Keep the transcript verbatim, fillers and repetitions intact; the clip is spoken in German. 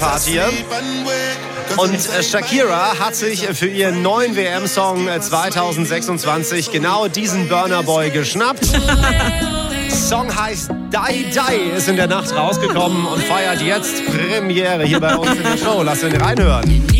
Party. Und Shakira hat sich für ihren neuen W M-Song zwanzig sechsundzwanzig genau diesen Burna Boy geschnappt. Song heißt Die Die, ist in der Nacht rausgekommen und feiert jetzt Premiere hier bei uns in der Show. Lass ihn reinhören.